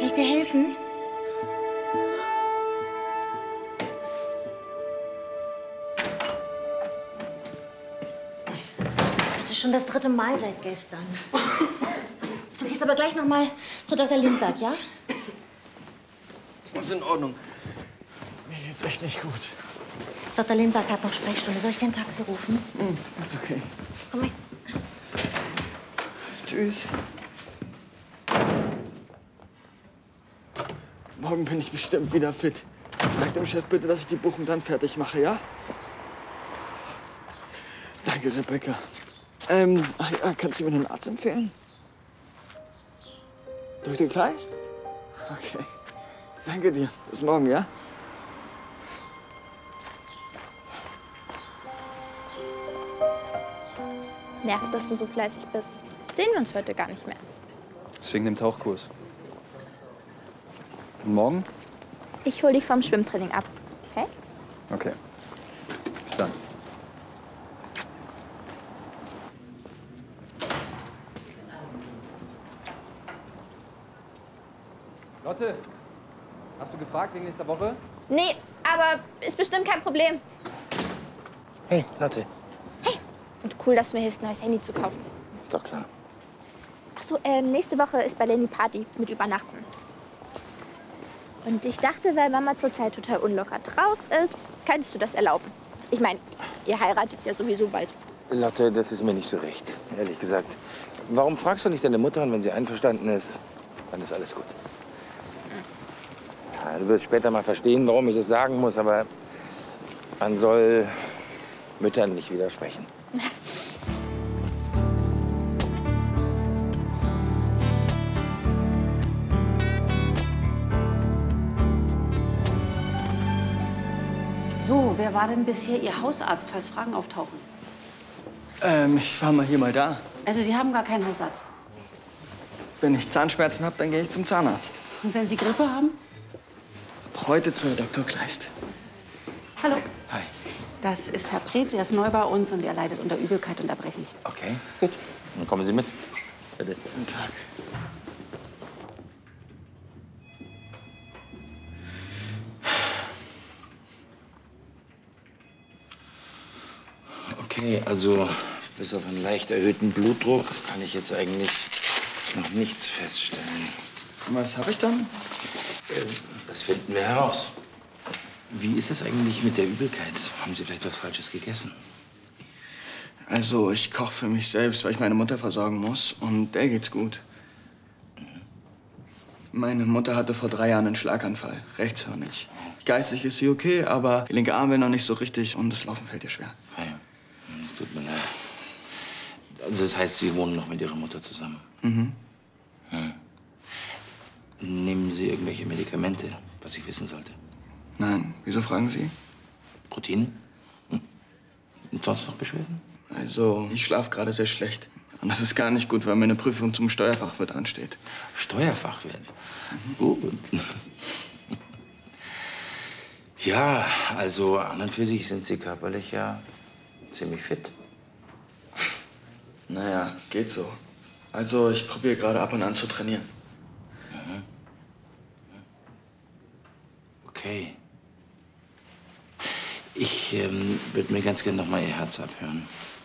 Kann ich dir helfen? Das ist schon das 3. Mal seit gestern. Du gehst aber gleich noch mal zu Dr. Lindberg, ja? Ist in Ordnung. Mir geht's echt nicht gut. Dr. Lindberg hat noch Sprechstunde. Soll ich dir ein Taxi rufen? Ist okay. Komm mit. Tschüss. Morgen bin ich bestimmt wieder fit. Sag dem Chef bitte, dass ich die Buchung dann fertig mache, ja? Danke, Rebecca. Ach ja, kannst du mir einen Arzt empfehlen? Dr. Kleist? Okay. Danke dir. Bis morgen, ja? Nervt, dass du so fleißig bist. Sehen wir uns heute gar nicht mehr. Deswegen dem Tauchkurs. Und morgen? Ich hol dich vom Schwimmtraining ab, okay? Okay. Bis dann. Lotte, hast du gefragt wegen nächster Woche? Nee, aber ist bestimmt kein Problem. Hey, Lotte. Hey, und cool, dass du mir hilfst, ein neues Handy zu kaufen. Ist doch klar. Ach so, nächste Woche ist bei Lenny Party mit Übernachten. Und ich dachte, weil Mama zurzeit total unlocker drauf ist, könntest du das erlauben. Ich meine, ihr heiratet ja sowieso bald. Lotte, das ist mir nicht so recht, ehrlich gesagt. Warum fragst du nicht deine Mutter und wenn sie einverstanden ist, dann ist alles gut. Ja, du wirst später mal verstehen, warum ich das sagen muss, aber man soll Müttern nicht widersprechen. So, wer war denn bisher Ihr Hausarzt, falls Fragen auftauchen? Ich war mal hier, mal da. Also Sie haben gar keinen Hausarzt. Wenn ich Zahnschmerzen habe, dann gehe ich zum Zahnarzt. Und wenn Sie Grippe haben? Ab heute zu Dr. Kleist. Hallo. Hi. Das ist Herr Preetz, er ist neu bei uns und er leidet unter Übelkeit und Erbrechen. Okay, gut. Dann kommen Sie mit. Bitte. Guten Tag. Okay, also bis auf einen leicht erhöhten Blutdruck kann ich jetzt eigentlich noch nichts feststellen. Was habe ich dann? Das finden wir heraus. Wie ist es eigentlich mit der Übelkeit? Haben Sie vielleicht was Falsches gegessen? Also, ich koche für mich selbst, weil ich meine Mutter versorgen muss. Und der geht's gut. Meine Mutter hatte vor 3 Jahren einen Schlaganfall. Rechtshörnig. Geistig ist sie okay, aber die linke Arm will noch nicht so richtig und das Laufen fällt ihr schwer. Ah ja, das tut mir leid. Also das heißt, Sie wohnen noch mit Ihrer Mutter zusammen? Mhm. Hm. Nehmen Sie irgendwelche Medikamente, was ich wissen sollte? Nein, wieso fragen Sie? Routine? Hm. Und sonst noch Beschwerden? Also, ich schlafe gerade sehr schlecht. Und das ist gar nicht gut, weil meine Prüfung zum Steuerfachwirt ansteht. Steuerfachwirt? Gut. Ja, also an und für sich sind Sie körperlich ja ziemlich fit. Naja, geht so. Also, ich probiere gerade ab und an zu trainieren. Mhm. Okay. Ich würde mir ganz gerne noch mal Ihr Herz abhören.